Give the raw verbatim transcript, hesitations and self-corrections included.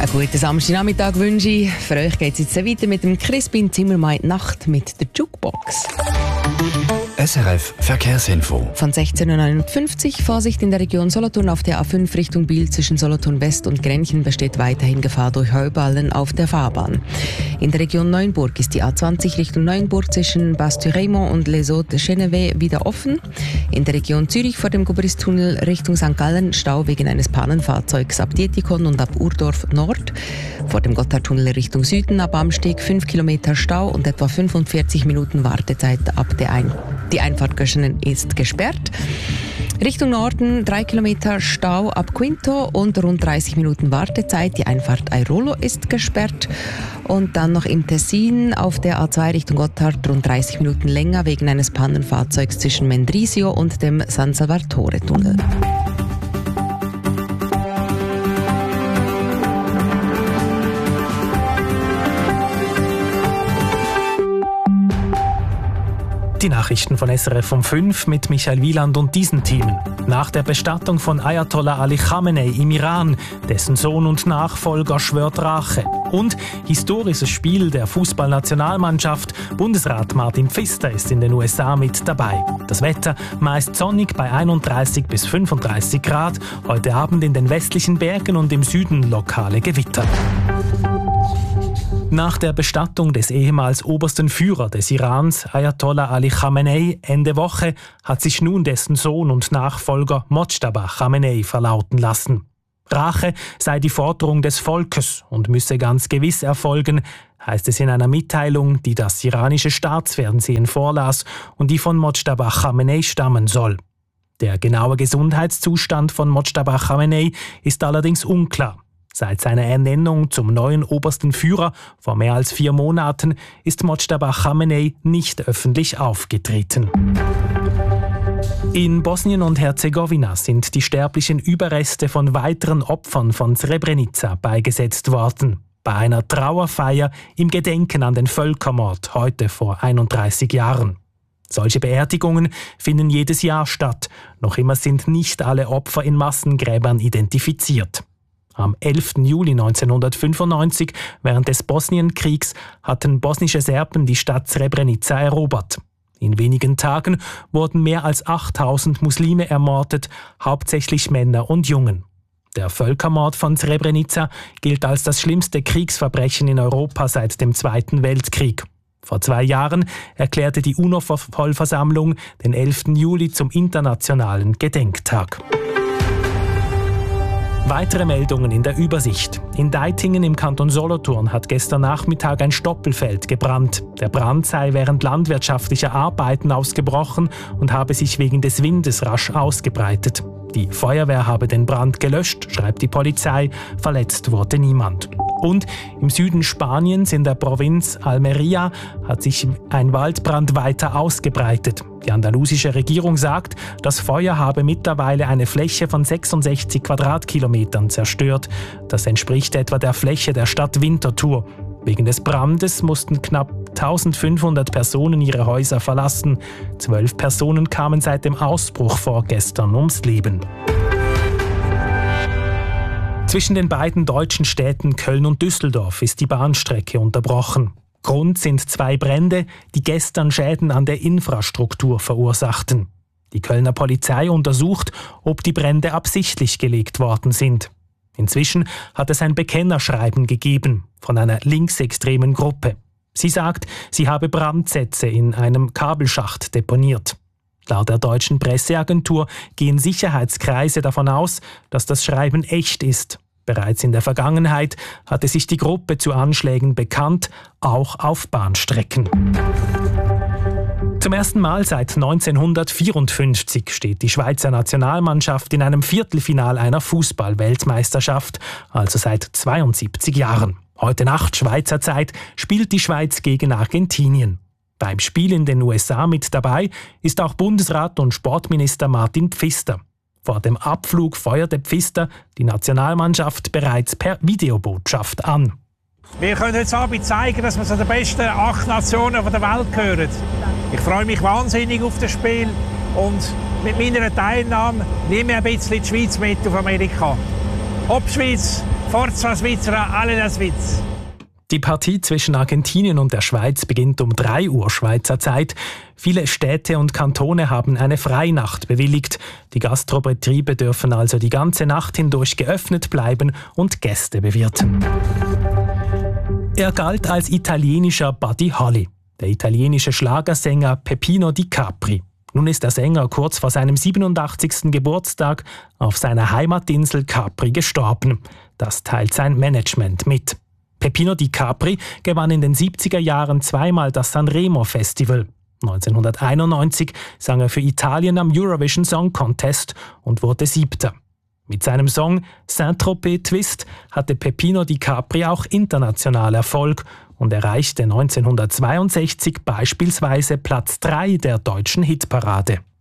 Einen guten Samstagnachmittag wünsche ich. Für euch geht es jetzt weiter mit dem Crispin Zimmermann Nacht mit der Jukebox. S R F Verkehrsinfo. Von sechzehn Uhr neunundfünfzig Vorsicht in der Region Solothurn auf der A fünf Richtung Biel zwischen Solothurn West und Grenchen besteht weiterhin Gefahr durch Heuballen auf der Fahrbahn. In der Region Neuenburg ist die A zwanzig Richtung Neuenburg zwischen Bas-Thuremont und Les Hauts-de-Chenevet wieder offen. In der Region Zürich vor dem Gubristunnel Richtung Sankt Gallen Stau wegen eines Pannenfahrzeugs ab Dietikon und ab Urdorf Nord. Vor dem Gotthardtunnel Richtung Süden ab Amsteg fünf Kilometer Stau und etwa fünfundvierzig Minuten Wartezeit ab der Ein- Die Einfahrt Göschenen ist gesperrt. Richtung Norden drei Kilometer Stau ab Quinto und rund dreißig Minuten Wartezeit. Die Einfahrt Airolo ist gesperrt. Und dann noch im Tessin auf der A zwei Richtung Gotthard rund dreißig Minuten länger wegen eines Pannenfahrzeugs zwischen Mendrisio und dem San Salvatore-Tunnel. Die Nachrichten von S R F um fünf mit Michael Wieland und diesen Themen. Nach der Bestattung von Ayatollah Ali Khamenei im Iran, dessen Sohn und Nachfolger schwört Rache. Und historisches Spiel der Fußballnationalmannschaft. Bundesrat Martin Pfister ist in den U S A mit dabei. Das Wetter meist sonnig bei einunddreißig bis fünfunddreißig Grad. Heute Abend in den westlichen Bergen und im Süden lokale Gewitter. Nach der Bestattung des ehemals obersten Führers des Irans, Ayatollah Ali Khamenei, Ende Woche, hat sich nun dessen Sohn und Nachfolger Mojtaba Khamenei verlauten lassen. Rache sei die Forderung des Volkes und müsse ganz gewiss erfolgen, heißt es in einer Mitteilung, die das iranische Staatsfernsehen vorlas und die von Mojtaba Khamenei stammen soll. Der genaue Gesundheitszustand von Mojtaba Khamenei ist allerdings unklar. Seit seiner Ernennung zum neuen obersten Führer vor mehr als vier Monaten ist Mojtaba Khamenei nicht öffentlich aufgetreten. In Bosnien und Herzegowina sind die sterblichen Überreste von weiteren Opfern von Srebrenica beigesetzt worden. Bei einer Trauerfeier im Gedenken an den Völkermord heute vor einunddreißig Jahren. Solche Beerdigungen finden jedes Jahr statt. Noch immer sind nicht alle Opfer in Massengräbern identifiziert. Am elften Juli neunzehnhundertfünfundneunzig, während des Bosnienkriegs, hatten bosnische Serben die Stadt Srebrenica erobert. In wenigen Tagen wurden mehr als achttausend Muslime ermordet, hauptsächlich Männer und Jungen. Der Völkermord von Srebrenica gilt als das schlimmste Kriegsverbrechen in Europa seit dem Zweiten Weltkrieg. Vor zwei Jahren erklärte die UNO-Vollversammlung den elften Juli zum internationalen Gedenktag. Weitere Meldungen in der Übersicht. In Deitingen im Kanton Solothurn hat gestern Nachmittag ein Stoppelfeld gebrannt. Der Brand sei während landwirtschaftlicher Arbeiten ausgebrochen und habe sich wegen des Windes rasch ausgebreitet. Die Feuerwehr habe den Brand gelöscht, schreibt die Polizei. Verletzt wurde niemand. Und im Süden Spaniens in der Provinz Almería hat sich ein Waldbrand weiter ausgebreitet. Die andalusische Regierung sagt, das Feuer habe mittlerweile eine Fläche von sechsundsechzig Quadratkilometern zerstört. Das entspricht etwa der Fläche der Stadt Winterthur. Wegen des Brandes mussten knapp eintausendfünfhundert Personen ihre Häuser verlassen. Zwölf Personen kamen seit dem Ausbruch vorgestern ums Leben. Zwischen den beiden deutschen Städten Köln und Düsseldorf ist die Bahnstrecke unterbrochen. Grund sind zwei Brände, die gestern Schäden an der Infrastruktur verursachten. Die Kölner Polizei untersucht, ob die Brände absichtlich gelegt worden sind. Inzwischen hat es ein Bekennerschreiben gegeben von einer linksextremen Gruppe. Sie sagt, sie habe Brandsätze in einem Kabelschacht deponiert. Laut der deutschen Presseagentur gehen Sicherheitskreise davon aus, dass das Schreiben echt ist. Bereits in der Vergangenheit hatte sich die Gruppe zu Anschlägen bekannt, auch auf Bahnstrecken. Zum ersten Mal seit neunzehnhundertvierundfünfzig steht die Schweizer Nationalmannschaft in einem Viertelfinal einer Fußball-Weltmeisterschaft, also seit zweiundsiebzig Jahren. Heute Nacht Schweizer Zeit spielt die Schweiz gegen Argentinien. Beim Spiel in den U S A mit dabei ist auch Bundesrat und Sportminister Martin Pfister. Vor dem Abflug feuerte Pfister die Nationalmannschaft bereits per Videobotschaft an. Wir können heute Abend zeigen, dass wir zu den besten acht Nationen der Welt gehören. Ich freue mich wahnsinnig auf das Spiel und mit meiner Teilnahme nehme ich ein bisschen die Schweiz mit auf Amerika. Ob die Schweiz Forza Svizzera, alle la Schweiz. Die Partie zwischen Argentinien und der Schweiz beginnt um drei Uhr Schweizer Zeit. Viele Städte und Kantone haben eine Freinacht bewilligt. Die Gastrobetriebe dürfen also die ganze Nacht hindurch geöffnet bleiben und Gäste bewirten. Er galt als italienischer Buddy Holly, der italienische Schlagersänger Peppino Di Capri. Nun ist der Sänger kurz vor seinem siebenundachtzigsten Geburtstag auf seiner Heimatinsel Capri gestorben. Das teilt sein Management mit. Peppino Di Capri gewann in den siebziger Jahren zweimal das Sanremo Festival. neunzehnhunderteinundneunzig sang er für Italien am Eurovision Song Contest und wurde Siebter. Mit seinem Song Saint-Tropez Twist hatte Peppino Di Capri auch international Erfolg und erreichte neunzehnhundertzweiundsechzig beispielsweise Platz drei der deutschen Hitparade.